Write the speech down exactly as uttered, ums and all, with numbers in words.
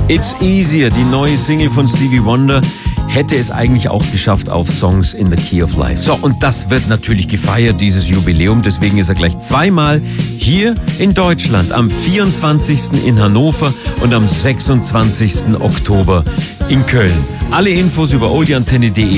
It's Easier, die neue Single von Stevie Wonder, hätte es eigentlich auch geschafft auf Songs in the Key of Life. So, und das wird natürlich gefeiert, dieses Jubiläum. Deswegen ist er gleich zweimal hier in Deutschland. Am vierundzwanzigsten in Hannover und am sechsundzwanzigsten Oktober in Köln. Alle Infos über oldieantenne punkt de.